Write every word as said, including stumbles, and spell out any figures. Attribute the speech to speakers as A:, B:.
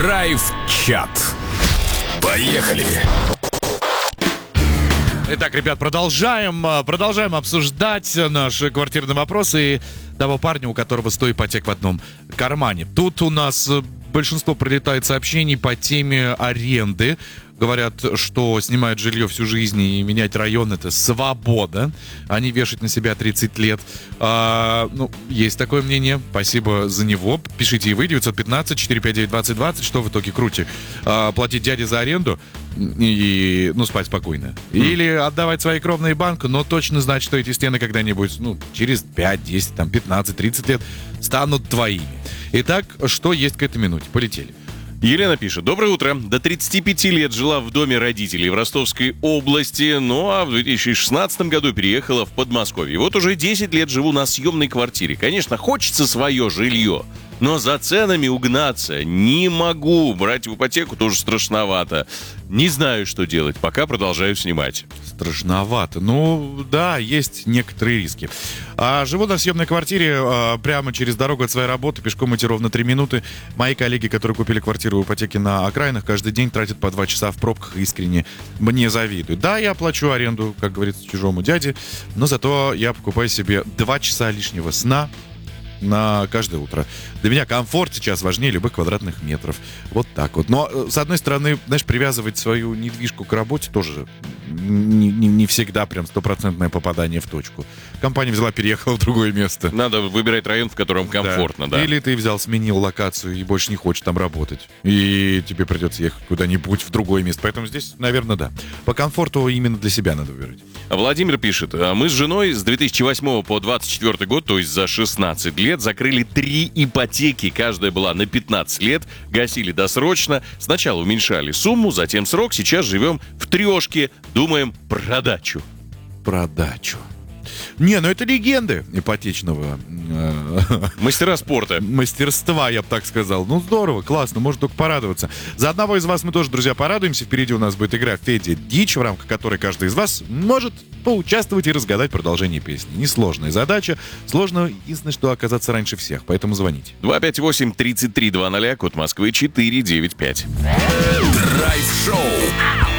A: Драйв-чат. Поехали!
B: Итак, ребят, продолжаем, продолжаем обсуждать наши квартирные вопросы и того парня, у которого сто ипотек в одном кармане. Тут у нас большинство прилетает сообщений по теме аренды. Говорят, что снимают жилье всю жизнь и менять район — это свобода, а не вешать на себя тридцать лет. А, ну, есть такое мнение. Спасибо за него. Пишите и вы. девятьсот пятнадцать четыреста пятьдесят девять двадцать двадцать. Что в итоге круче? А, платить дяде за аренду и, ну, спать спокойно. Mm. Или отдавать свои кровные банку, но точно знать, что эти стены когда-нибудь, ну, через пять, десять, там, пятнадцать, тридцать лет станут твоими. Итак, что есть к этой минуте? Полетели.
C: Елена пишет. Доброе утро. До тридцати пяти лет жила в доме родителей в Ростовской области, ну а в две тысячи шестнадцатом году переехала в Подмосковье. Вот уже десять лет живу на съемной квартире. Конечно, хочется свое жилье, но за ценами угнаться не могу. Брать в ипотеку тоже страшновато. Не знаю, что делать, пока продолжаю снимать.
B: Страшновато. Ну, да, есть некоторые риски. А, живу на съемной квартире а, прямо через дорогу от своей работы. Пешком идти ровно три минуты. Мои коллеги, которые купили квартиру в ипотеке на окраинах, каждый день тратят по два часа в пробках и искренне мне завидуют. Да, я плачу аренду, как говорится, чужому дяде, но зато я покупаю себе два часа лишнего сна на каждое утро. Для меня комфорт сейчас важнее любых квадратных метров. Вот так вот. Но, с одной стороны, знаешь, привязывать свою недвижку к работе тоже не, не, не всегда прям стопроцентное попадание в точку. Компания взяла, переехала в другое место.
C: Надо выбирать район, в котором комфортно, да.
B: да. Или ты взял, сменил локацию и больше не хочешь там работать. И тебе придется ехать куда-нибудь в другое место. Поэтому здесь, наверное, да. По комфорту именно для себя надо выбирать.
C: Владимир пишет. Мы с женой с две тысячи восьмого по двадцать четвёртый год, то есть за шестнадцать лет, закрыли три ипотеки. Каждая была на пятнадцать лет. Гасили досрочно. Сначала уменьшали сумму, затем срок. Сейчас живем в трешке. Думаем про дачу.
B: Про дачу. Не, ну это легенды ипотечного
C: мастера спорта.
B: Мастерства, я бы так сказал. Ну здорово, классно, можно только порадоваться. За одного из вас мы тоже, друзья, порадуемся. Впереди у нас будет игра «Федя Дичь», в рамках которой каждый из вас может поучаствовать и разгадать продолжение песни. Несложная задача. Сложно, единственное, что оказаться раньше всех. Поэтому звоните.
C: два пять восемь тридцать три двадцать, код Москвы четыре девять пять.
A: Драйв-шоу.